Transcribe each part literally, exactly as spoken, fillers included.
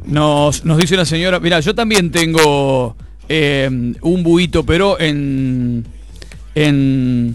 Nos, nos dice una señora, mira, yo también tengo eh, un buito, pero en, en,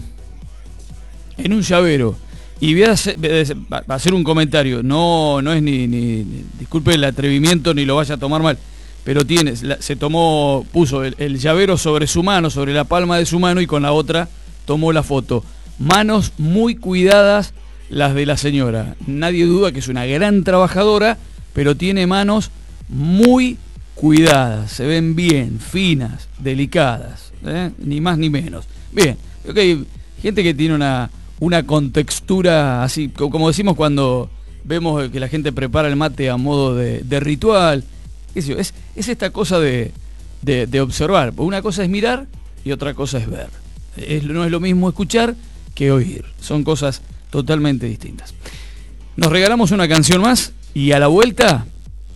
en un llavero. Y voy a hacer, va a hacer un comentario, no, no es ni, ni, ni, disculpe el atrevimiento, ni lo vaya a tomar mal, pero tiene, se tomó, puso el, el llavero sobre su mano, sobre la palma de su mano, y con la otra tomó la foto. Manos muy cuidadas las de la señora. Nadie duda que es una gran trabajadora, pero tiene manos muy cuidadas, se ven bien, finas, delicadas, ¿eh? Ni más ni menos. Bien, ok, gente que tiene una... una contextura así, como decimos cuando vemos que la gente prepara el mate a modo de, de ritual, qué sé yo, es, es esta cosa de, de, de observar. Una cosa es mirar y otra cosa es ver. Es, no es lo mismo escuchar que oír, son cosas totalmente distintas. Nos regalamos una canción más y a la vuelta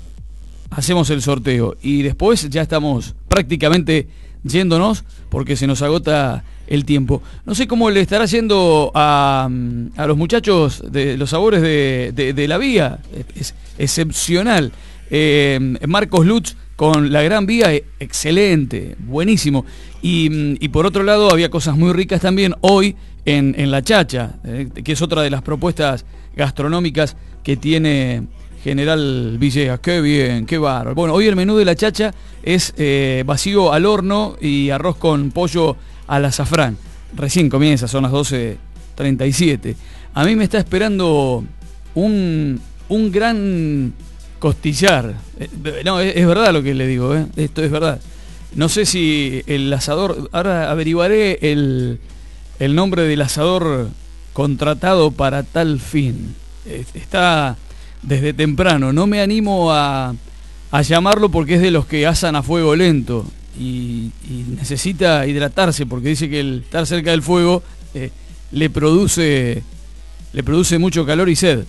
hacemos el sorteo y después ya estamos prácticamente yéndonos porque se nos agota el tiempo. No sé cómo le estará yendo a, a los muchachos de los sabores de, de, de la vía. Es, es excepcional. Eh, Marcos Lutz con la Gran Vía, excelente, buenísimo. Y, y por otro lado había cosas muy ricas también hoy en, en La Chacha, eh, que es otra de las propuestas gastronómicas que tiene General Villegas. Qué bien, qué bárbaro. Bueno, hoy el menú de La Chacha es eh, vacío al horno y arroz con pollo al azafrán. Recién comienza, son las doce treinta y siete. A mí me está esperando un, un gran costillar. Eh, no, es, es verdad lo que le digo, ¿eh? Esto es verdad. No sé si el asador, ahora averiguaré el, el nombre del asador contratado para tal fin. Eh, está desde temprano. No me animo a, a llamarlo porque es de los que asan a fuego lento. Y, y necesita hidratarse porque dice que el estar cerca del fuego eh, le produce le produce mucho calor y sed.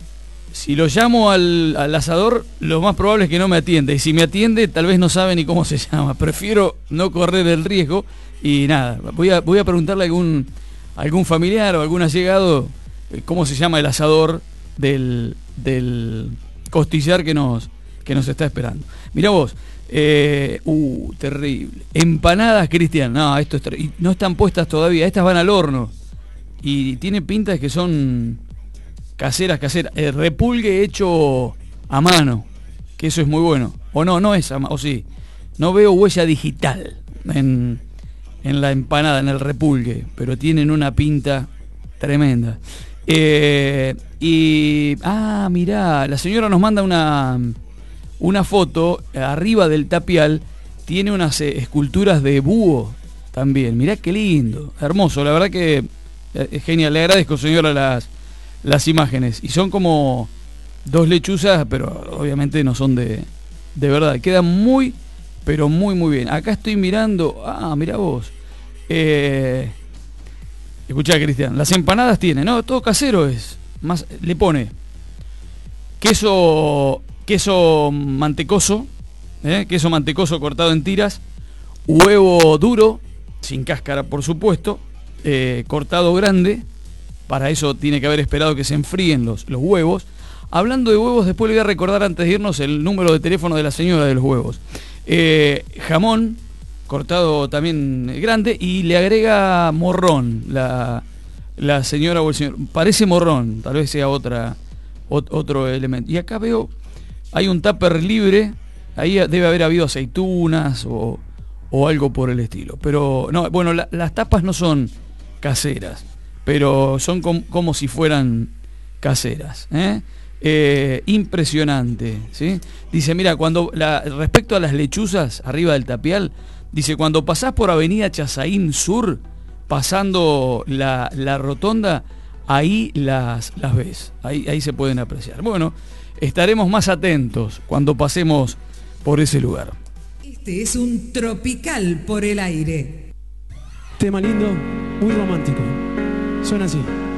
Si lo llamo al, al asador, lo más probable es que no me atienda, y si me atiende tal vez no sabe ni cómo se llama. Prefiero no correr el riesgo y nada, voy a, voy a preguntarle a algún, a algún familiar o algún allegado eh, cómo se llama el asador del, del costillar que nos, que nos está esperando. Mirá vos. Eh, uh, terrible. Empanadas, Cristian. No, esto es ter- no están puestas todavía. Estas van al horno. Y tiene pinta de que son caseras, caseras. El repulgue hecho a mano. Que eso es muy bueno. O no, no es a mano. O sí. No veo huella digital en, en la empanada, en el repulgue. Pero tienen una pinta tremenda. Eh, y. Ah, mirá. La señora nos manda una. Una foto, arriba del tapial, tiene unas eh, esculturas de búho también. Mirá qué lindo, hermoso, la verdad que es genial. Le agradezco, señora, las, las imágenes. Y son como dos lechuzas, pero obviamente no son de, de verdad. Queda muy, pero muy, muy bien. Acá estoy mirando, ah, mirá vos. Eh, escuchá, Cristian, las empanadas tiene, ¿no? Todo casero es. Más, le pone queso... queso mantecoso, ¿eh? queso mantecoso cortado en tiras, huevo duro, sin cáscara por supuesto, eh, cortado grande, para eso tiene que haber esperado que se enfríen los, los huevos. Hablando de huevos, después le voy a recordar antes de irnos el número de teléfono de la señora de los huevos. Eh, jamón, cortado también grande, y le agrega morrón, la, la señora o el señor. Parece morrón, tal vez sea otra, ot, otro elemento. Y acá veo... hay un tupper libre, ahí debe haber habido aceitunas o, o algo por el estilo. Pero, no, bueno, la, las tapas no son caseras, pero son com, como si fueran caseras. ¿eh? Eh, impresionante, ¿sí? Dice, mira, cuando la, respecto a las lechuzas arriba del tapial, dice, cuando pasás por Avenida Chazaín Sur, pasando la, la rotonda, ahí las, las ves, ahí, ahí se pueden apreciar. Bueno, estaremos más atentos cuando pasemos por ese lugar. Este es un tropical por el aire. Tema lindo, muy romántico. Suena así.